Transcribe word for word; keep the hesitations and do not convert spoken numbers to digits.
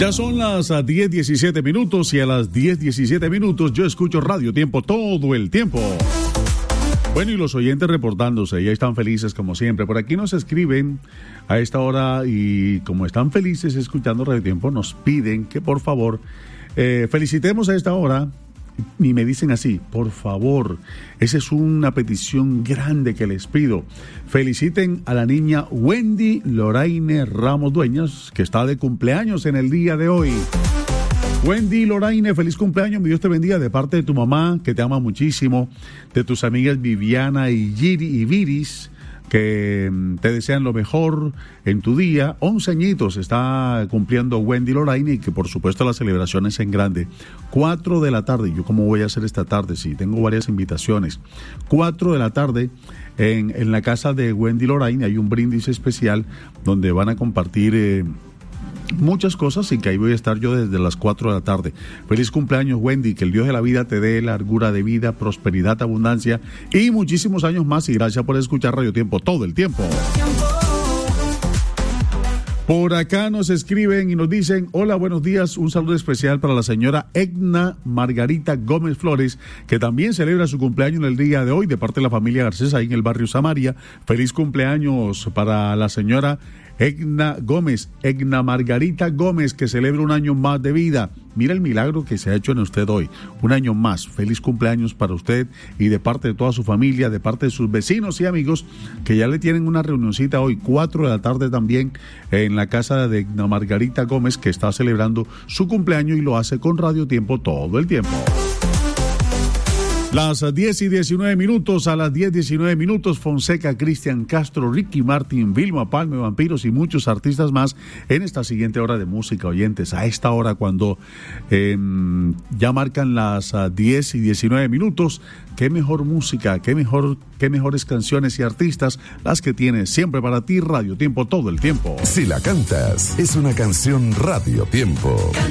Ya son las diez diecisiete minutos y a las diez diecisiete minutos yo escucho Radio Tiempo todo el tiempo. Bueno, y los oyentes reportándose, ya están felices como siempre. Por aquí nos escriben a esta hora y como están felices escuchando Radio Tiempo, nos piden que por favor eh, felicitemos a esta hora. Y me dicen así, por favor, esa es una petición grande que les pido. Feliciten a la niña Wendy Loraine Ramos Dueñas, que está de cumpleaños en el día de hoy. Wendy Loraine, feliz cumpleaños, mi Dios te bendiga, de parte de tu mamá, que te ama muchísimo, de tus amigas Viviana y Giri y Viris, que te desean lo mejor en tu día. once añitos está cumpliendo Wendy Loraine y que por supuesto la celebración es en grande. cuatro de la tarde, ¿yo cómo voy a hacer esta tarde? Sí, tengo varias invitaciones. cuatro de la tarde en, en la casa de Wendy Loraine hay un brindis especial donde van a compartir eh, muchas cosas y que ahí voy a estar yo desde las cuatro de la tarde. Feliz cumpleaños, Wendy, que el Dios de la vida te dé largura de vida, prosperidad, abundancia y muchísimos años más, y gracias por escuchar Radio Tiempo todo el tiempo. Por acá nos escriben y nos dicen: hola, buenos días, un saludo especial para la señora Edna Margarita Gómez Flores, que también celebra su cumpleaños en el día de hoy, de parte de la familia Garcés, ahí en el barrio Samaria. Feliz cumpleaños para la señora Edna Gómez, Edna Margarita Gómez, que celebra un año más de vida. Mira el milagro que se ha hecho en usted hoy, un año más. Feliz cumpleaños para usted y de parte de toda su familia, de parte de sus vecinos y amigos, que ya le tienen una reunioncita hoy, cuatro de la tarde también, en la casa de Edna Margarita Gómez, que está celebrando su cumpleaños y lo hace con Radio Tiempo todo el tiempo. Las diez y diecinueve minutos, a las diez diecinueve minutos, Fonseca, Cristian Castro, Ricky Martin, Vilma Palme, Vampiros y muchos artistas más en esta siguiente hora de música, oyentes. A esta hora, cuando eh, ya marcan las uh, diez y diecinueve minutos, qué mejor música, qué mejor, qué mejores canciones y artistas las que tiene siempre para ti Radio Tiempo todo el tiempo. Si la cantas, es una canción Radio Tiempo.